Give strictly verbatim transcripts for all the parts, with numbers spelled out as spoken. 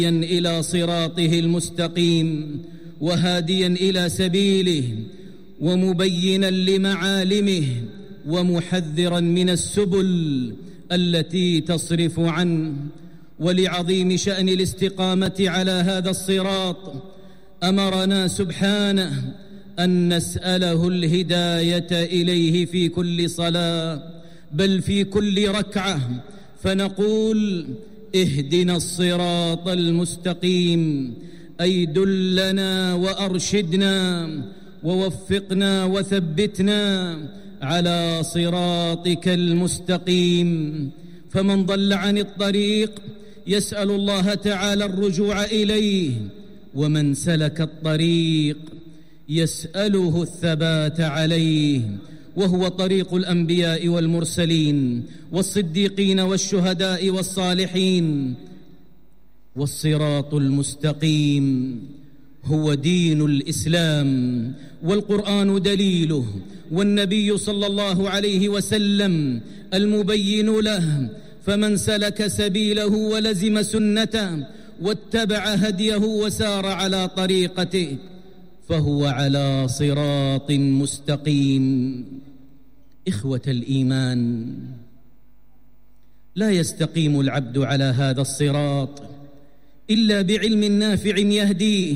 إلى صراطه المستقيم وهاديا إلى سبيله ومبينا لمعالمه ومحذرا من السبل التي تصرف عنه. ولعظيم شأن الاستقامة على هذا الصراط أمرنا سبحانه أن نسأله الهداية إليه في كل صلاة، بل في كل ركعة، فنقول: اهدنا الصراط المستقيم، أي دلنا وأرشدنا ووفقنا وثبتنا على صراطك المستقيم. فمن ضل عن الطريق يسأل الله تعالى الرجوع إليه، ومن سلك الطريق يسأله الثبات عليه، وهو طريق الأنبياء والمرسلين والصديقين والشهداء والصالحين. والصراط المستقيم هو دين الإسلام، والقرآن دليله، والنبي صلى الله عليه وسلم المبين له. فمن سلك سبيله ولزم سنته واتبع هديه وسار على طريقته فهو على صراط مستقيم. إخوة الإيمان، لا يستقيم العبد على هذا الصراط إلا بعلم نافع يهديه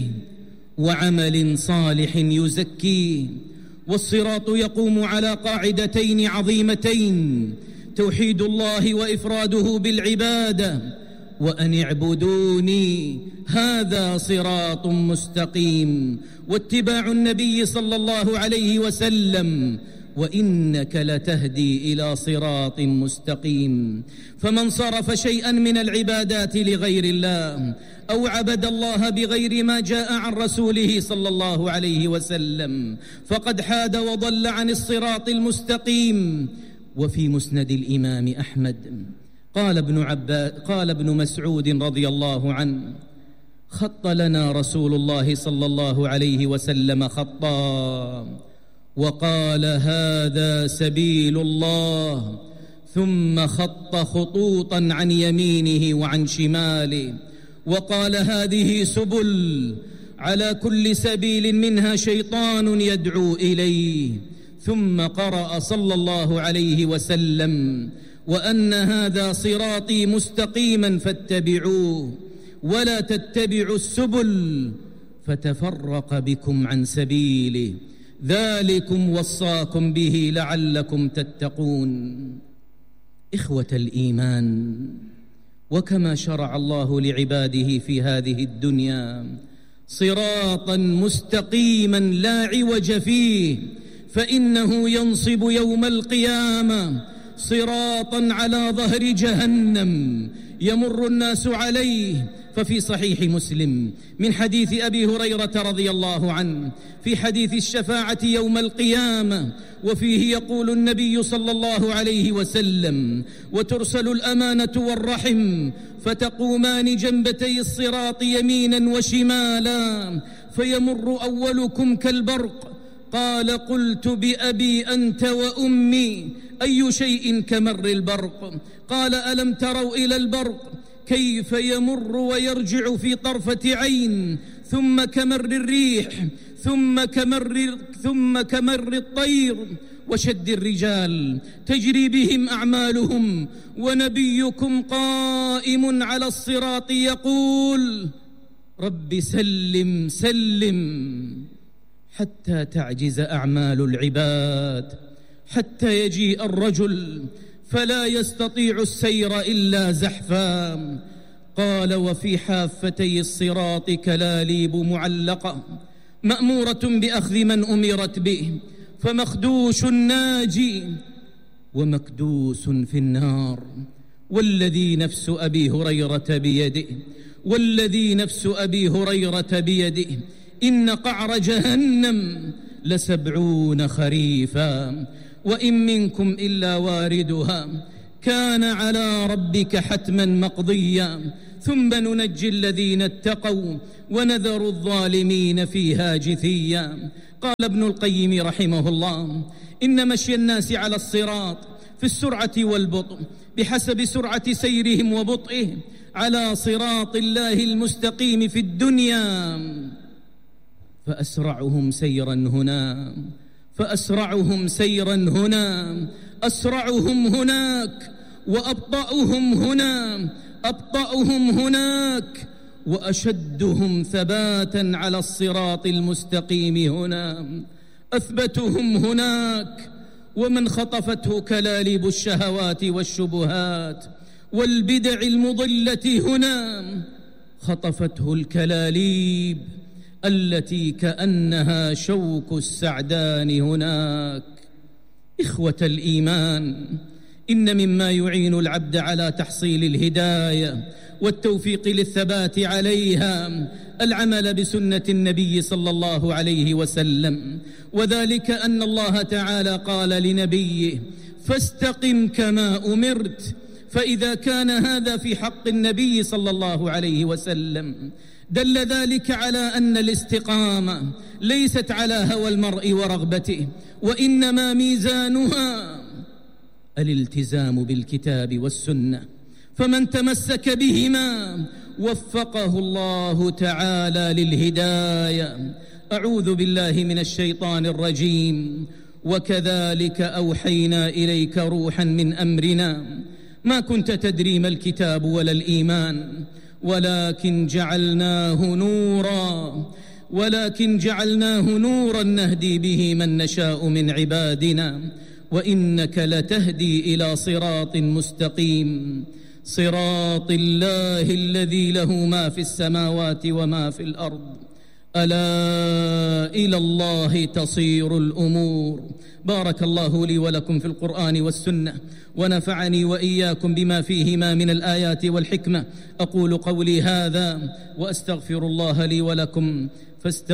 وعمل صالح يزكيه. والصراط يقوم على قاعدتين عظيمتين: توحيد الله وإفراده بالعبادة، وأن اعبدوني هذا صراط مستقيم، واتباع النبي صلى الله عليه وسلم، وإنك لتهدي إلى صراط مستقيم. فمن صرف شيئا من العبادات لغير الله أو عبد الله بغير ما جاء عن رسوله صلى الله عليه وسلم فقد حاد وضل عن الصراط المستقيم. وفي مسند الإمام أحمد قال ابن عباس قال ابن مسعود رضي الله عنه: خط لنا رسول الله صلى الله عليه وسلم خطا وقال: هذا سبيل الله، ثم خط خطوطا عن يمينه وعن شماله وقال: هذه سبل، على كل سبيل منها شيطان يدعو إليه. ثم قرأ صلى الله عليه وسلم: وأن هذا صراطي مستقيما فاتبعوه ولا تتبعوا السبل فتفرق بكم عن سبيله، ذلكم وصاكم به لعلكم تتقون. إخوة الإيمان، وكما شرع الله لعباده في هذه الدنيا صراطا مستقيما لا عوج فيه، فإنه ينصب يوم القيامة صراطا على ظهر جهنم يمر الناس عليه. ففي صحيح مسلم من حديث أبي هريرة رضي الله عنه في حديث الشفاعة يوم القيامة، وفيه يقول النبي صلى الله عليه وسلم: وترسل الأمانة والرحم فتقومان جنبتي الصراط يمينا وشمالا، فيمر أولكم كالبرق. قال: قلت بأبي أنت وأمي، أي شيء كمر البرق؟ قال: ألم تروا إلى البرق كيف يمر ويرجع في طرفة عين، ثم كمر الريح، ثم كمر, ثم كمر الطير وشد الرجال، تجري بهم أعمالهم، ونبيكم قائم على الصراط يقول: رب سلم سلم، حتى تعجز أعمال العباد، حتى يجيء الرجل فلا يستطيع السير إلا زحفا. قال: وفي حافتي الصراط كلاليب معلقة مأمورة بأخذ من أمرت به، فمخدوش ناجي ومكدوس في النار. والذي نفس أبي هريرة بيده والذي نفس أبي هريرة بيده إن قعر جهنم لسبعون خريفا، وإن منكم إلا واردها كان على ربك حتما مقضيا، ثم ننجي الذين اتقوا ونذر الظالمين فيها جثيا. قال ابن القيم رحمه الله: إن مشي الناس على الصراط في السرعة والبطء بحسب سرعة سيرهم وبطئهم على صراط الله المستقيم في الدنيا، فأسرعهم سيرا هنا فأسرعهم سيرا هنا أسرعهم هناك، وأبطأهم هنا أبطأهم هناك، وأشدهم ثباتا على الصراط المستقيم هنا أثبتهم هناك. ومن خطفته كلاليب الشهوات والشبهات والبدع المضلة هنا خطفته الكلاليب التي كأنها شوك السعدان هناك. إخوة الإيمان، إن مما يعين العبد على تحصيل الهداية والتوفيق للثبات عليها العمل بسنة النبي صلى الله عليه وسلم، وذلك أن الله تعالى قال لنبيه: فاستقم كما أمرت. فإذا كان هذا في حق النبي صلى الله عليه وسلم دل ذلك على أن الاستقامة ليست على هوى المرء ورغبته، وإنما ميزانها الالتزام بالكتاب والسنة، فمن تمسك بهما وفقه الله تعالى للهداية. أعوذ بالله من الشيطان الرجيم. وكذلك أوحينا إليك روحا من أمرنا ما كنت تدري ما الكتاب ولا الإيمان ولكن جعلناه نورا ولكن جعلناه نورا نهدي به من نشاء من عبادنا وإنك لتهدي إلى صراط مستقيم صراط الله الذي له ما في السماوات وما في الأرض ألا إلى الله تصير الأمور. بارك الله لي ولكم في القرآن والسنة، ونفعني وإياكم بما فيهما من الآيات والحكمة. أقول قولي هذا وأستغفر الله لي ولكم فاستغفروا